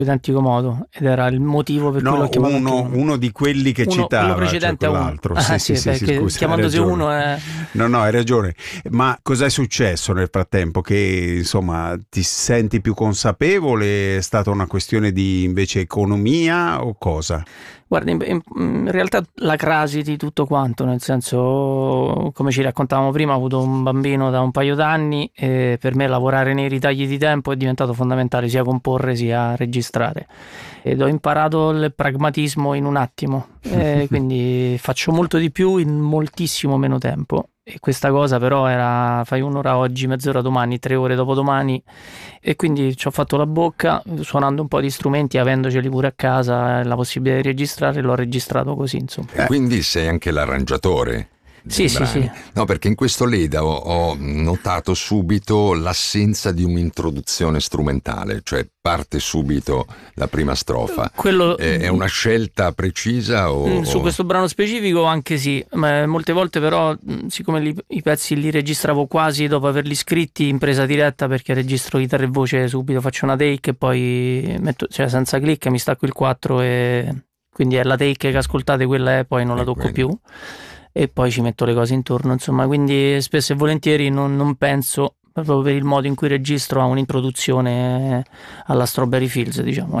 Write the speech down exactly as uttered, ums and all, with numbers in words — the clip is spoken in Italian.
identico modo, ed era il motivo per no, cui l'ho chiamato uno, uno di quelli che uno, citava, quello precedente cioè a quell'altro. uno. Sì, Ah, sì, sì, sì, sì, perché scusa, hai chiamandosi ragione. uno è... No, no, hai ragione. Ma cos'è successo nel frattempo? Che insomma ti senti più consapevole? È stata una questione di invece economia o cosa? Guarda, in, in- in realtà la crasi di tutto quanto, nel senso, come ci raccontavamo prima, ho avuto un bambino da un paio d'anni e per me lavorare nei ritagli di tempo è diventato fondamentale, sia comporre sia registrare. Ed ho imparato il pragmatismo in un attimo, e quindi faccio molto di più in moltissimo meno tempo. E questa cosa però era fai un'ora oggi, mezz'ora domani, tre ore dopodomani, e quindi ci ho fatto la bocca suonando un po' di strumenti, avendoceli pure a casa, la possibilità di registrare, l'ho registrato così, insomma. E quindi sei anche l'arrangiatore Sì, dei sì, brani. sì. No, perché in questo Leda ho, ho notato subito l'assenza di un'introduzione strumentale, cioè parte subito la prima strofa. Quello È, è una scelta precisa o... su questo brano specifico anche sì, ma molte volte però, siccome li, i pezzi li registravo quasi dopo averli scritti in presa diretta, perché registro chitarra e voce subito, faccio una take e poi metto, cioè senza click mi stacco il quattro e quindi è la take che ascoltate, quella è, poi non la Eh, tocco quindi. più e poi ci metto le cose intorno, insomma, quindi spesso e volentieri non, non penso, proprio per il modo in cui registro, a un'introduzione alla Strawberry Fields, diciamo.